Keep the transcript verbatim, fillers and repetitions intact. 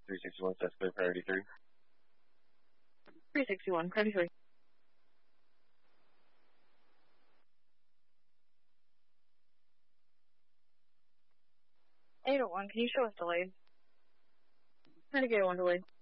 three sixty-one, that's clear, priority three. three sixty-one, priority three. eight oh one, can you show us delayed? Trying to get one delayed.